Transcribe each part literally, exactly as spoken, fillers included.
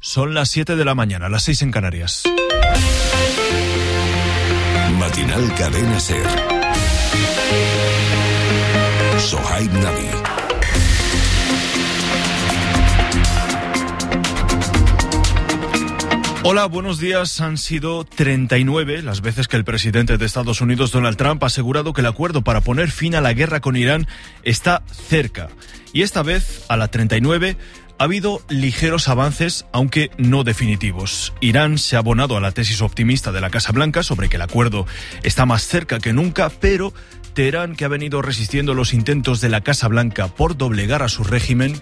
Son las siete de la mañana, las seis en Canarias. Matinal Cadena SER. Sohaib Nabi. Hola, buenos días. Han sido treinta y nueve las veces que el presidente de Estados Unidos, Donald Trump, ha asegurado que el acuerdo para poner fin a la guerra con Irán está cerca. Y esta vez, a la treinta y nueve, ha habido ligeros avances, aunque no definitivos. Irán se ha abonado a la tesis optimista de la Casa Blanca sobre que el acuerdo está más cerca que nunca, pero Teherán, que ha venido resistiendo los intentos de la Casa Blanca por doblegar a su régimen,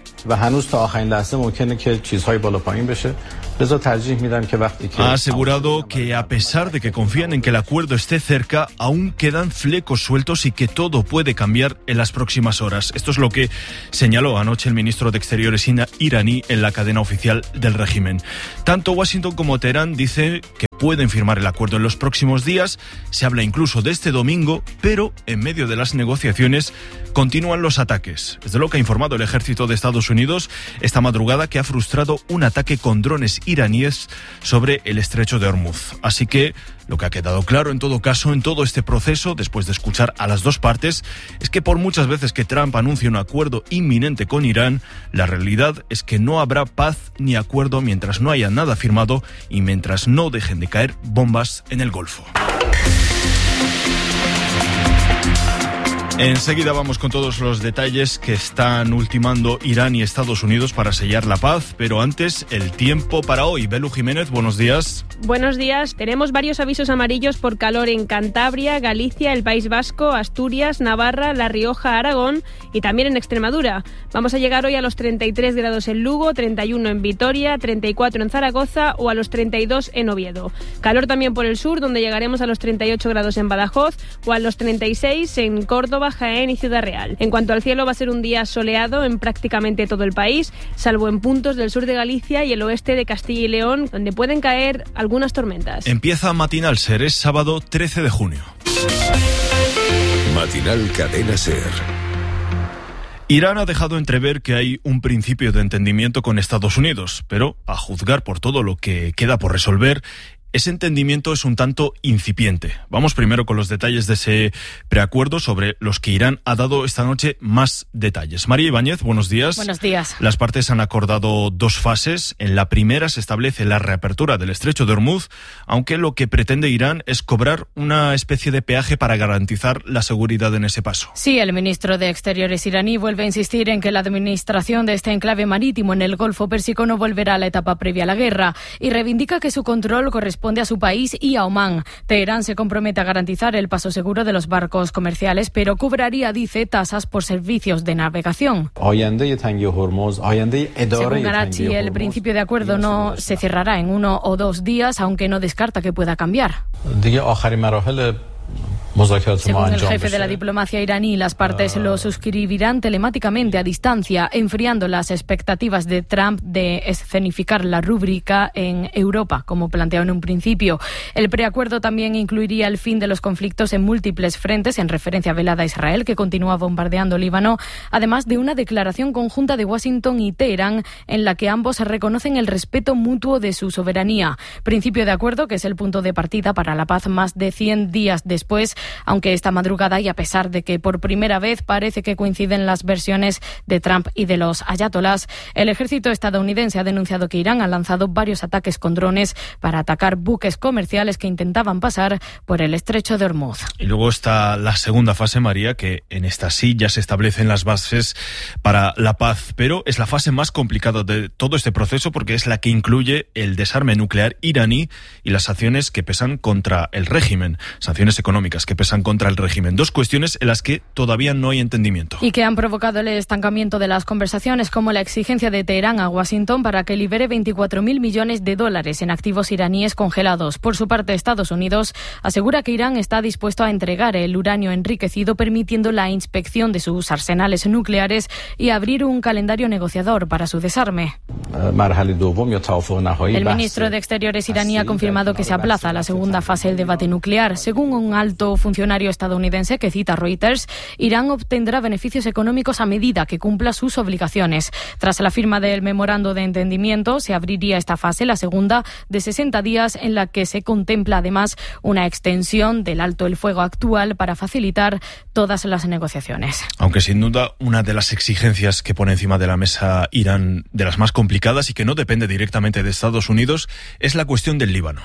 ha asegurado que a pesar de que confían en que el acuerdo esté cerca, aún quedan flecos sueltos y que todo puede cambiar en las próximas horas. Esto es lo que señaló anoche el ministro de Exteriores iraní en la cadena oficial del régimen. Tanto Washington como Teherán dicen que pueden firmar el acuerdo en los próximos días. Se habla incluso de este domingo, pero en medio de las negociaciones continúan los ataques. Es de lo que ha informado el ejército de Estados Unidos esta madrugada, que ha frustrado un ataque con drones iraníes sobre el estrecho de Hormuz. Así que lo que ha quedado claro en todo caso en todo este proceso, después de escuchar a las dos partes, es que por muchas veces que Trump anuncie un acuerdo inminente con Irán, la realidad es que no habrá paz ni acuerdo mientras no haya nada firmado y mientras no dejen de caer bombas en el Golfo. Enseguida vamos con todos los detalles que están ultimando Irán y Estados Unidos para sellar la paz, pero antes el tiempo para hoy. Belu Jiménez, buenos días. Buenos días. Tenemos varios avisos amarillos por calor en Cantabria, Galicia, el País Vasco, Asturias, Navarra, La Rioja, Aragón y también en Extremadura. Vamos a llegar hoy a los treinta y tres grados en Lugo, treinta y uno en Vitoria, treinta y cuatro en Zaragoza o a los treinta y dos en Oviedo. Calor también por el sur, donde llegaremos a los treinta y ocho grados en Badajoz o a los treinta y seis en Córdoba, Jaén y Ciudad Real. En cuanto al cielo, va a ser un día soleado en prácticamente todo el país, salvo en puntos del sur de Galicia y el oeste de Castilla y León, donde pueden caer algunas tormentas. Empieza Matinal SER, es sábado trece de junio. Matinal Cadena SER. Irán ha dejado entrever que hay un principio de entendimiento con Estados Unidos, pero a juzgar por todo lo que queda por resolver, ese entendimiento es un tanto incipiente. Vamos primero con los detalles de ese preacuerdo sobre los que Irán ha dado esta noche más detalles. María Ibáñez, buenos días. Buenos días. Las partes han acordado dos fases. En la primera se establece la reapertura del estrecho de Hormuz, aunque lo que pretende Irán es cobrar una especie de peaje para garantizar la seguridad en ese paso. Sí, el ministro de Exteriores iraní vuelve a insistir en que la administración de este enclave marítimo en el Golfo Pérsico no volverá a la etapa previa a la guerra y reivindica que su control corresponde Responde a su país y a Omán. Teherán se compromete a garantizar el paso seguro de los barcos comerciales, pero cobraría, dice, tasas por servicios de navegación. Según Garachi, el principio de acuerdo no se cerrará en uno o dos días, aunque no descarta que pueda cambiar. Según el jefe de la diplomacia iraní, las partes lo suscribirán telemáticamente a distancia, enfriando las expectativas de Trump de escenificar la rúbrica en Europa, como planteó en un principio. El preacuerdo también incluiría el fin de los conflictos en múltiples frentes, en referencia velada a Israel, que continúa bombardeando Líbano, además de una declaración conjunta de Washington y Teherán, en la que ambos reconocen el respeto mutuo de su soberanía. Principio de acuerdo que es el punto de partida para la paz más de cien días después, aunque esta madrugada, y a pesar de que por primera vez parece que coinciden las versiones de Trump y de los ayatolás, el ejército estadounidense ha denunciado que Irán ha lanzado varios ataques con drones para atacar buques comerciales que intentaban pasar por el estrecho de Hormuz. Y luego está la segunda fase, María, que en esta sí ya se establecen las bases para la paz, pero es la fase más complicada de todo este proceso porque es la que incluye el desarme nuclear iraní y las sanciones que pesan contra el régimen, sanciones económicas que pesan contra el régimen. Dos cuestiones en las que todavía no hay entendimiento. Y que han provocado el estancamiento de las conversaciones, como la exigencia de Teherán a Washington para que libere veinticuatro mil millones de dólares en activos iraníes congelados. Por su parte, Estados Unidos asegura que Irán está dispuesto a entregar el uranio enriquecido, permitiendo la inspección de sus arsenales nucleares y abrir un calendario negociador para su desarme. El ministro de Exteriores iraní ha confirmado que se aplaza la segunda fase del debate nuclear. Según un alto funcionario estadounidense que cita Reuters, Irán obtendrá beneficios económicos a medida que cumpla sus obligaciones. Tras la firma del memorando de entendimiento, se abriría esta fase, la segunda de sesenta días, en la que se contempla además una extensión del alto el fuego actual para facilitar todas las negociaciones. Aunque sin duda una de las exigencias que pone encima de la mesa Irán, de las más complicadas y que no depende directamente de Estados Unidos, es la cuestión del Líbano.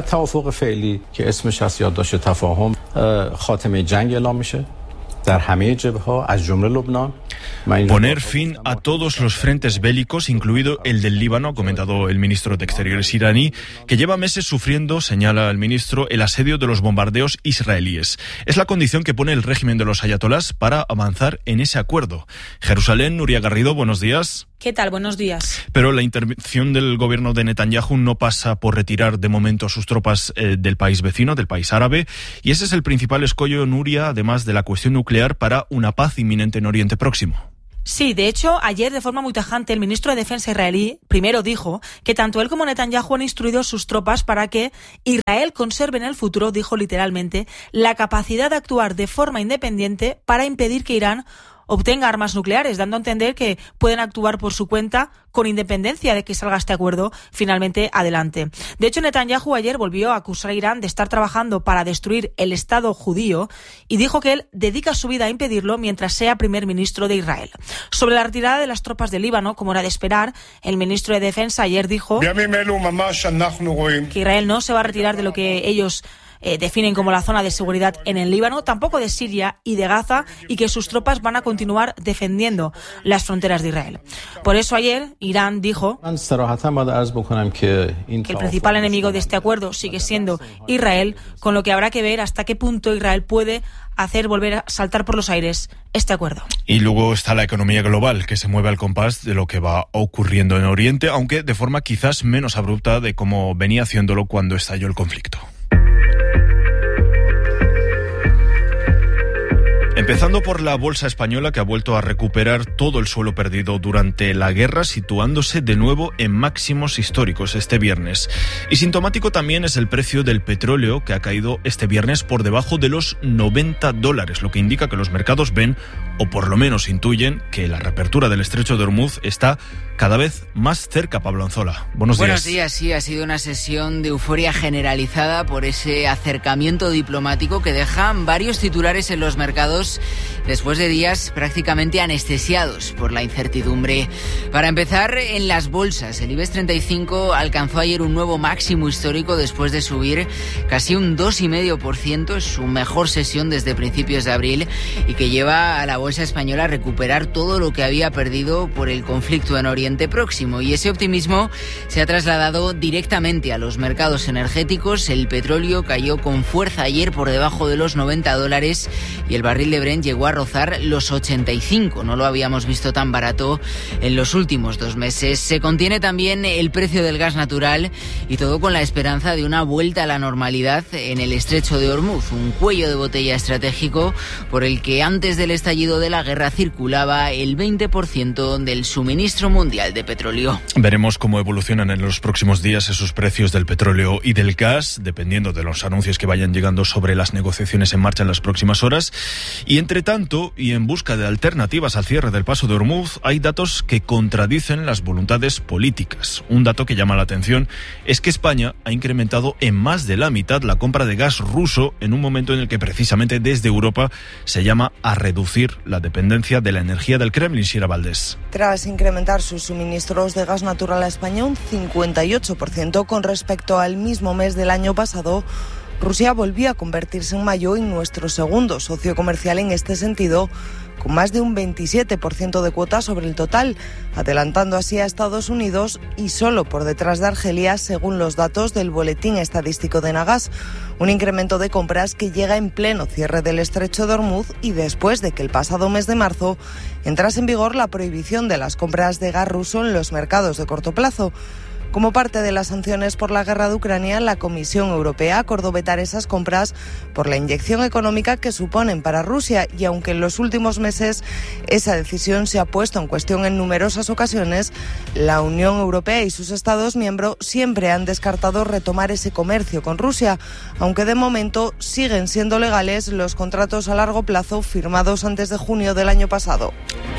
Poner fin a todos los frentes bélicos, incluido el del Líbano, ha comentado el ministro de Exteriores iraní, que lleva meses sufriendo, señala el ministro, el asedio de los bombardeos israelíes. Es la condición que pone el régimen de los ayatolás para avanzar en ese acuerdo. Jerusalén, Nuria Garrido, buenos días. ¿Qué tal? Buenos días. Pero la intervención del gobierno de Netanyahu no pasa por retirar de momento a sus tropas eh, del país vecino, del país árabe, y ese es el principal escollo, Nuria, además de la cuestión nuclear, para una paz inminente en Oriente Próximo. Sí, de hecho, ayer de forma muy tajante el ministro de Defensa israelí primero dijo que tanto él como Netanyahu han instruido a sus tropas para que Israel conserve en el futuro, dijo literalmente, la capacidad de actuar de forma independiente para impedir que Irán obtenga armas nucleares, dando a entender que pueden actuar por su cuenta con independencia de que salga este acuerdo finalmente adelante. De hecho, Netanyahu ayer volvió a acusar a Irán de estar trabajando para destruir el Estado judío y dijo que él dedica su vida a impedirlo mientras sea primer ministro de Israel. Sobre la retirada de las tropas del Líbano, como era de esperar, el ministro de Defensa ayer dijo que Israel no se va a retirar de lo que ellos Eh, definen como la zona de seguridad en el Líbano, tampoco de Siria y de Gaza, y que sus tropas van a continuar defendiendo las fronteras de Israel. Por eso ayer Irán dijo que el principal enemigo de este acuerdo sigue siendo Israel, con lo que habrá que ver hasta qué punto Israel puede hacer volver a saltar por los aires este acuerdo. Y luego está la economía global, que se mueve al compás de lo que va ocurriendo en Oriente, aunque de forma quizás menos abrupta de como venía haciéndolo cuando estalló el conflicto. Empezando por la bolsa española, que ha vuelto a recuperar todo el suelo perdido durante la guerra, situándose de nuevo en máximos históricos este viernes. Y sintomático también es el precio del petróleo, que ha caído este viernes por debajo de los noventa dólares, lo que indica que los mercados ven, o por lo menos intuyen, que la reapertura del estrecho de Hormuz está cada vez más cerca. Pablo Anzola, buenos días. Buenos días, sí, ha sido una sesión de euforia generalizada por ese acercamiento diplomático que deja varios titulares en los mercados después de días prácticamente anestesiados por la incertidumbre. Para empezar, en las bolsas, el IBEX treinta y cinco alcanzó ayer un nuevo máximo histórico después de subir casi un dos coma cinco por ciento, es su mejor sesión desde principios de abril y que lleva a la bolsa española a recuperar todo lo que había perdido por el conflicto en Oriente Próximo, y ese optimismo se ha trasladado directamente a los mercados energéticos. El petróleo cayó con fuerza ayer por debajo de los noventa dólares y el barril de Brent llegó a rozar los ochenta y cinco. No lo habíamos visto tan barato en los últimos dos meses. Se contiene también el precio del gas natural, y todo con la esperanza de una vuelta a la normalidad en el estrecho de Hormuz, un cuello de botella estratégico por el que antes del estallido de la guerra circulaba el veinte por ciento del suministro mundial de petróleo. Veremos cómo evolucionan en los próximos días esos precios del petróleo y del gas, dependiendo de los anuncios que vayan llegando sobre las negociaciones en marcha en las próximas horas. Y entre tanto, y en busca de alternativas al cierre del paso de Hormuz, hay datos que contradicen las voluntades políticas. Un dato que llama la atención es que España ha incrementado en más de la mitad la compra de gas ruso en un momento en el que precisamente desde Europa se llama a reducir la dependencia de la energía del Kremlin. Sira Valdés. Tras incrementar sus suministros de gas natural a España un cincuenta y ocho por ciento con respecto al mismo mes del año pasado, Rusia volvió a convertirse en mayo en nuestro segundo socio comercial en este sentido, con más de un veintisiete por ciento de cuota sobre el total, adelantando así a Estados Unidos y solo por detrás de Argelia, según los datos del Boletín Estadístico de Nagas. Un incremento de compras que llega en pleno cierre del estrecho de Hormuz y después de que el pasado mes de marzo entrase en vigor la prohibición de las compras de gas ruso en los mercados de corto plazo. Como parte de las sanciones por la guerra de Ucrania, la Comisión Europea acordó vetar esas compras por la inyección económica que suponen para Rusia, y aunque en los últimos meses esa decisión se ha puesto en cuestión en numerosas ocasiones, la Unión Europea y sus Estados miembros siempre han descartado retomar ese comercio con Rusia, aunque de momento siguen siendo legales los contratos a largo plazo firmados antes de junio del año pasado.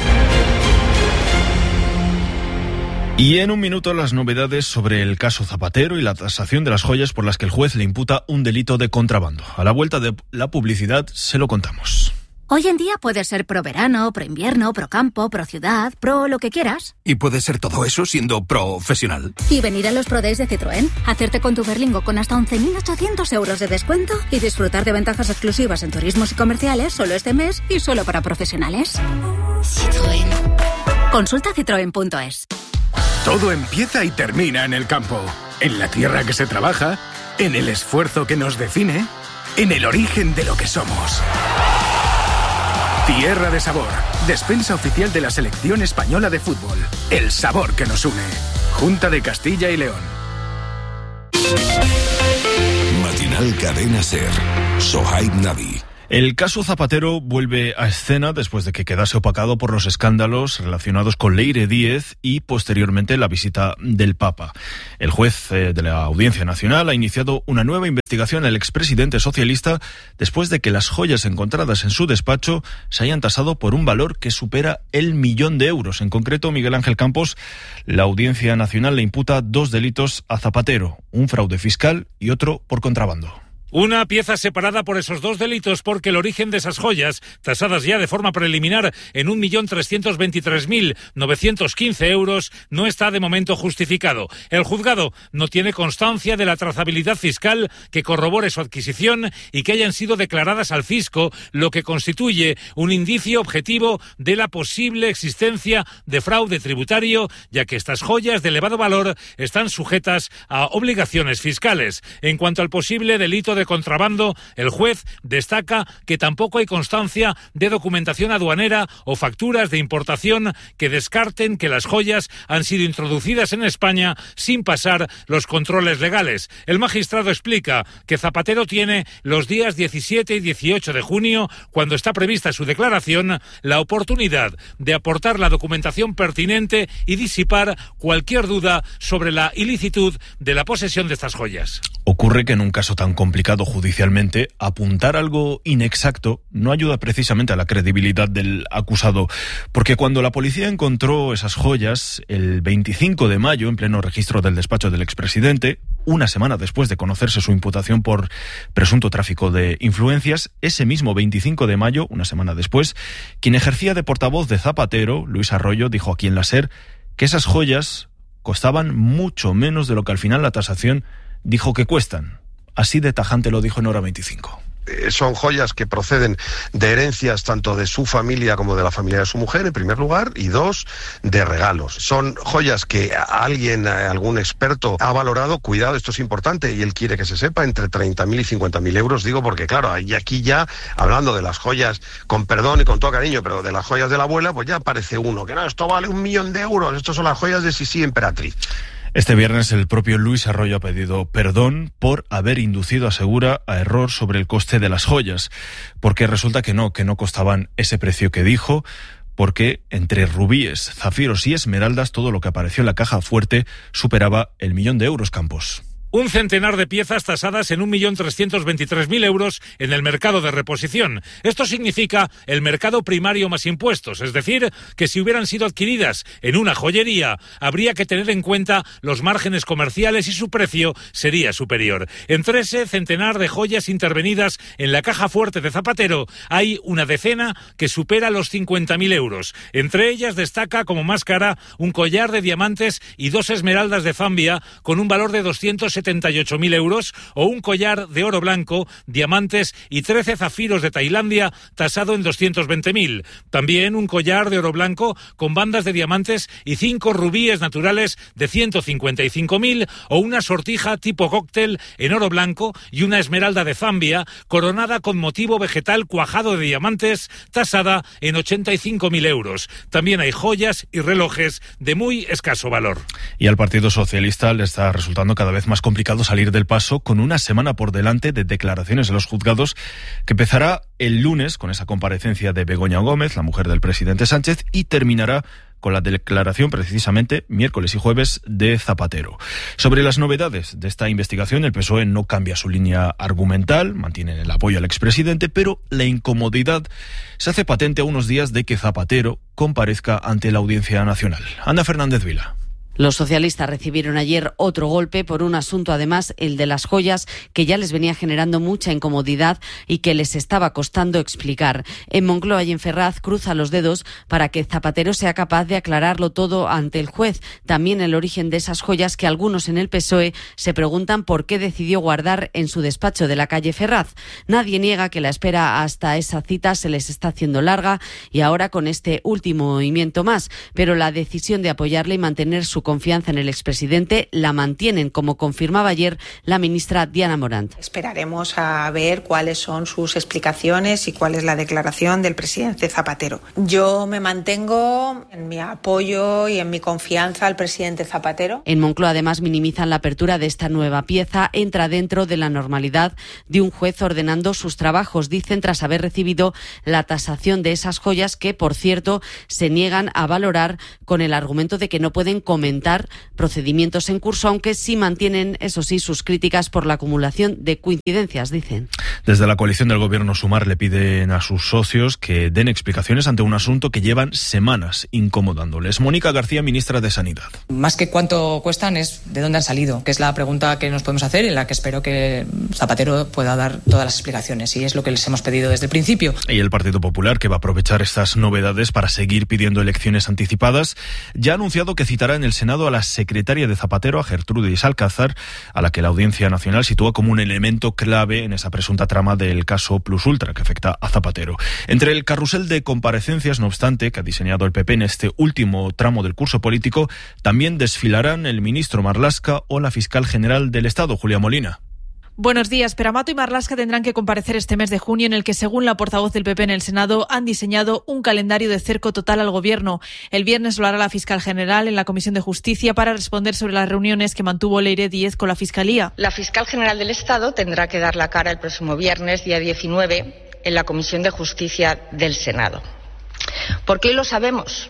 Y en un minuto las novedades sobre el caso Zapatero y la tasación de las joyas por las que el juez le imputa un delito de contrabando. A la vuelta de la publicidad se lo contamos. Hoy en día puedes ser pro verano, pro invierno, pro campo, pro ciudad, pro lo que quieras. Y puedes ser todo eso siendo profesional. Y venir a los Pro Days de Citroën, hacerte con tu Berlingo con hasta once mil ochocientos euros de descuento y disfrutar de ventajas exclusivas en turismos y comerciales solo este mes y solo para profesionales. Citroën. Consulta citroen punto es. Todo empieza y termina en el campo, en la tierra que se trabaja, en el esfuerzo que nos define, en el origen de lo que somos. Tierra de Sabor, despensa oficial de la selección española de fútbol. El sabor que nos une. Junta de Castilla y León. Matinal Cadena SER. Sohaib Navi. El caso Zapatero vuelve a escena después de que quedase opacado por los escándalos relacionados con Leire Díez y posteriormente la visita del Papa. El juez de la Audiencia Nacional ha iniciado una nueva investigación al expresidente socialista después de que las joyas encontradas en su despacho se hayan tasado por un valor que supera el millón de euros. En concreto, Miguel Ángel Campos, la Audiencia Nacional le imputa dos delitos a Zapatero, un fraude fiscal y otro por contrabando. Una pieza separada por esos dos delitos porque el origen de esas joyas, tasadas ya de forma preliminar en un millón trescientos veintitrés mil novecientos quince euros, no está de momento justificado. El juzgado no tiene constancia de la trazabilidad fiscal que corrobore su adquisición y que hayan sido declaradas al fisco, lo que constituye un indicio objetivo de la posible existencia de fraude tributario, ya que estas joyas de elevado valor están sujetas a obligaciones fiscales. En cuanto al posible delito de de contrabando, el juez destaca que tampoco hay constancia de documentación aduanera o facturas de importación que descarten que las joyas han sido introducidas en España sin pasar los controles legales. El magistrado explica que Zapatero tiene los días diecisiete y dieciocho de junio, cuando está prevista su declaración, la oportunidad de aportar la documentación pertinente y disipar cualquier duda sobre la ilicitud de la posesión de estas joyas. Ocurre que en un caso tan complicado judicialmente, apuntar algo inexacto no ayuda precisamente a la credibilidad del acusado, porque cuando la policía encontró esas joyas el veinticinco de mayo en pleno registro del despacho del expresidente, una semana después de conocerse su imputación por presunto tráfico de influencias, ese mismo veinticinco de mayo, una semana después, quien ejercía de portavoz de Zapatero, Luis Arroyo, dijo aquí en la SER que esas joyas costaban mucho menos de lo que al final la tasación dijo que cuestan. Así de tajante lo dijo en Hora veinticinco. Son joyas que proceden de herencias tanto de su familia como de la familia de su mujer, en primer lugar, y dos, de regalos. Son joyas que alguien, algún experto ha valorado, cuidado, esto es importante, y él quiere que se sepa, entre treinta mil y cincuenta mil euros, digo, porque claro, y aquí ya, hablando de las joyas, con perdón y con todo cariño, pero de las joyas de la abuela, pues ya aparece uno, que no, esto vale un millón de euros, estos son las joyas de Sisi Emperatriz. Este viernes el propio Luis Arroyo ha pedido perdón por haber inducido, asegura, a error sobre el coste de las joyas, porque resulta que no, que no costaban ese precio que dijo, porque entre rubíes, zafiros y esmeraldas todo lo que apareció en la caja fuerte superaba el millón de euros, Campos. Un centenar de piezas tasadas en un millón trescientos veintitrés mil euros en el mercado de reposición. Esto significa el mercado primario más impuestos, es decir, que si hubieran sido adquiridas en una joyería, habría que tener en cuenta los márgenes comerciales y su precio sería superior. Entre ese centenar de joyas intervenidas en la caja fuerte de Zapatero, hay una decena que supera los cincuenta mil euros. Entre ellas destaca como más cara un collar de diamantes y dos esmeraldas de Zambia con un valor de doscientos setenta setenta y ocho mil euros, o un collar de oro blanco, diamantes y trece zafiros de Tailandia tasado en doscientos veinte mil. También un collar de oro blanco con bandas de diamantes y cinco rubíes naturales de ciento cincuenta y cinco mil, o una sortija tipo cóctel en oro blanco y una esmeralda de Zambia coronada con motivo vegetal cuajado de diamantes tasada en ochenta y cinco mil euros. También hay joyas y relojes de muy escaso valor. Y al Partido Socialista le está resultando cada vez más complicado salir del paso, con una semana por delante de declaraciones en los juzgados, que empezará el lunes con esa comparecencia de Begoña Gómez, la mujer del presidente Sánchez, y terminará con la declaración precisamente miércoles y jueves de Zapatero. Sobre las novedades de esta investigación, el P S O E no cambia su línea argumental, mantiene el apoyo al expresidente, pero la incomodidad se hace patente a unos días de que Zapatero comparezca ante la Audiencia Nacional. Ana Fernández Vila. Los socialistas recibieron ayer otro golpe por un asunto, además, el de las joyas, que ya les venía generando mucha incomodidad y que les estaba costando explicar. En Moncloa y en Ferraz cruza los dedos para que Zapatero sea capaz de aclararlo todo ante el juez. También el origen de esas joyas que algunos en el P S O E se preguntan por qué decidió guardar en su despacho de la calle Ferraz. Nadie niega que la espera hasta esa cita se les está haciendo larga, y ahora con este último movimiento más. Pero la decisión de apoyarle y mantener su confianza en el expresidente la mantienen, como confirmaba ayer la ministra Diana Morant. Esperaremos a ver cuáles son sus explicaciones y cuál es la declaración del presidente Zapatero. Yo me mantengo en mi apoyo y en mi confianza al presidente Zapatero. En Moncloa, además, minimizan la apertura de esta nueva pieza. Entra dentro de la normalidad de un juez ordenando sus trabajos, dicen, tras haber recibido la tasación de esas joyas que, por cierto, se niegan a valorar con el argumento de que no pueden comentar procedimientos en curso, aunque sí mantienen, eso sí, sus críticas por la acumulación de coincidencias, dicen. Desde la coalición del Gobierno Sumar le piden a sus socios que den explicaciones ante un asunto que llevan semanas incomodándoles. Mónica García, ministra de Sanidad. Más que cuánto cuestan es de dónde han salido, que es la pregunta que nos podemos hacer, en la que espero que Zapatero pueda dar todas las explicaciones, y es lo que les hemos pedido desde el principio. Y el Partido Popular, que va a aprovechar estas novedades para seguir pidiendo elecciones anticipadas, ya ha anunciado que citará en el Senado a la secretaria de Zapatero, a Gertrudis Alcázar, a la que la Audiencia Nacional sitúa como un elemento clave en esa presunta trama del caso Plus Ultra que afecta a Zapatero. Entre el carrusel de comparecencias, no obstante, que ha diseñado el P P en este último tramo del curso político, también desfilarán el ministro Marlaska o la fiscal general del Estado, Julia Molina. Buenos días. Peramato y Marlaska tendrán que comparecer este mes de junio, en el que, según la portavoz del P P en el Senado, han diseñado un calendario de cerco total al Gobierno. El viernes lo hará la fiscal general en la Comisión de Justicia para responder sobre las reuniones que mantuvo Leire Díez con la Fiscalía. La fiscal general del Estado tendrá que dar la cara el próximo viernes, día diecinueve, en la Comisión de Justicia del Senado. ¿Por qué lo sabemos?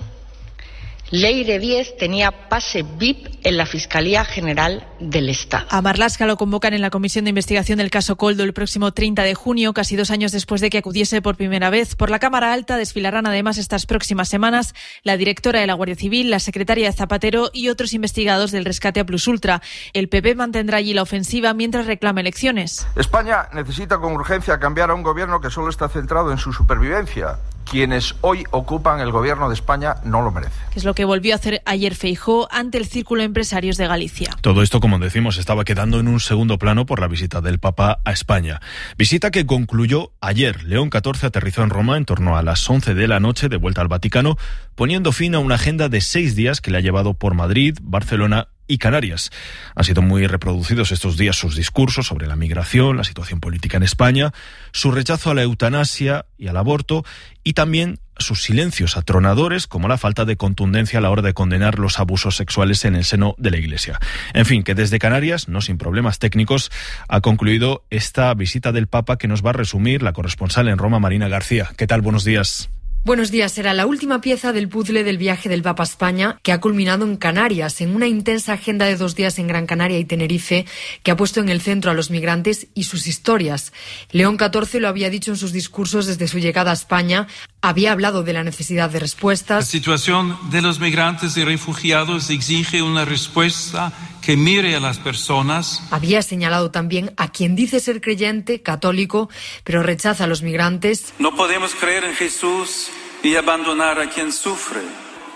Leire Díez tenía pase V I P en la Fiscalía General del Estado. A Marlaska lo convocan en la Comisión de Investigación del caso Koldo el próximo treinta de junio, casi dos años después de que acudiese por primera vez. Por la Cámara Alta desfilarán además estas próximas semanas la directora de la Guardia Civil, la secretaria de Zapatero y otros investigados del rescate a Plus Ultra. El P P mantendrá allí la ofensiva mientras reclama elecciones. España necesita con urgencia cambiar a un gobierno que solo está centrado en su supervivencia. Quienes hoy ocupan el gobierno de España no lo merecen. Es lo que volvió a hacer ayer Feijóo ante el Círculo de Empresarios de Galicia. Todo esto, como decimos, estaba quedando en un segundo plano por la visita del Papa a España. Visita que concluyó ayer. León catorce aterrizó en Roma en torno a las once de la noche, de vuelta al Vaticano, poniendo fin a una agenda de seis días que le ha llevado por Madrid, Barcelona y Canarias. Han sido muy reproducidos estos días sus discursos sobre la migración, la situación política en España, su rechazo a la eutanasia y al aborto, y también sus silencios atronadores, como la falta de contundencia a la hora de condenar los abusos sexuales en el seno de la Iglesia. En fin, que desde Canarias, no sin problemas técnicos, ha concluido esta visita del Papa, que nos va a resumir la corresponsal en Roma, Marina García. ¿Qué tal? Buenos días. Buenos días. Será la última pieza del puzzle del viaje del Papa a España, que ha culminado en Canarias, en una intensa agenda de dos días en Gran Canaria y Tenerife, que ha puesto en el centro a los migrantes y sus historias. León catorce lo había dicho en sus discursos desde su llegada a España. Había hablado de la necesidad de respuestas. La situación de los migrantes y refugiados exige una respuesta que mire a las personas. Había señalado también a quien dice ser creyente, católico, pero rechaza a los migrantes. No podemos creer en Jesús y abandonar a quien sufre.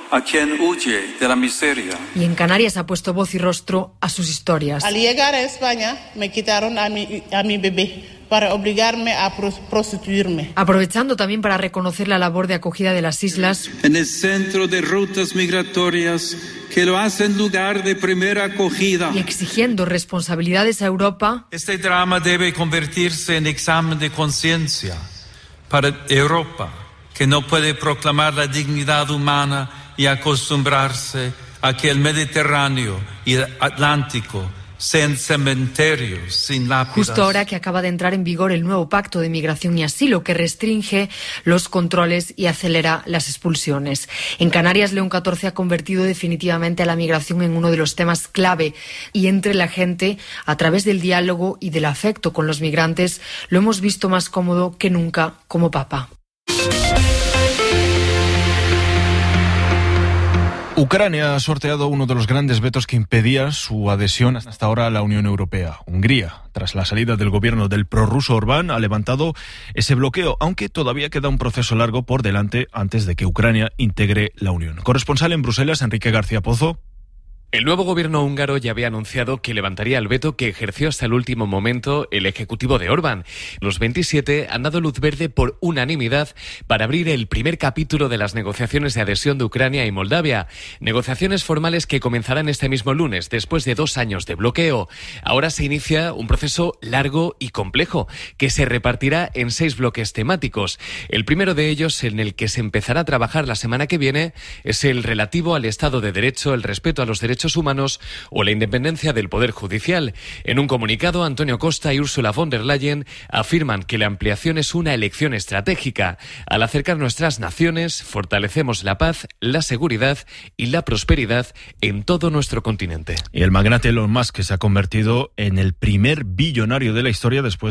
a quien huye de la miseria. Y en Canarias ha puesto voz y rostro a sus historias. Al llegar a España me quitaron a mi, a mi bebé para obligarme a prostituirme. Aprovechando también para reconocer la labor de acogida de las islas. En el centro de rutas migratorias que lo hacen lugar de primera acogida. Y exigiendo responsabilidades a Europa. Este drama debe convertirse en examen de conciencia para Europa, que no puede proclamar la dignidad humana y acostumbrarse a que el Mediterráneo y el Atlántico sean cementerios sin lápidas. Justo ahora que acaba de entrar en vigor el nuevo Pacto de Migración y Asilo, que restringe los controles y acelera las expulsiones. En Canarias, León catorce ha convertido definitivamente a la migración en uno de los temas clave, y entre la gente, a través del diálogo y del afecto con los migrantes, lo hemos visto más cómodo que nunca como Papa. Ucrania ha sorteado uno de los grandes vetos que impedía su adhesión hasta ahora a la Unión Europea. Hungría, tras la salida del gobierno del prorruso Orbán, ha levantado ese bloqueo, aunque todavía queda un proceso largo por delante antes de que Ucrania integre la Unión. Corresponsal en Bruselas, Enrique García Pozo. El nuevo gobierno húngaro ya había anunciado que levantaría el veto que ejerció hasta el último momento el ejecutivo de Orbán. Los veintisiete han dado luz verde por unanimidad para abrir el primer capítulo de las negociaciones de adhesión de Ucrania y Moldavia. Negociaciones formales que comenzarán este mismo lunes, después de dos años de bloqueo. Ahora se inicia un proceso largo y complejo, que se repartirá en seis bloques temáticos. El primero de ellos, en el que se empezará a trabajar la semana que viene, es el relativo al Estado de Derecho, el respeto a los derechos humanos o la independencia del Poder Judicial. En un comunicado, Antonio Costa y Ursula von der Leyen afirman que la ampliación es una elección estratégica. Al acercar nuestras naciones, fortalecemos la paz, la seguridad y la prosperidad en todo nuestro continente. Y el magnate Elon Musk, que se ha convertido en el primer billonario de la historia después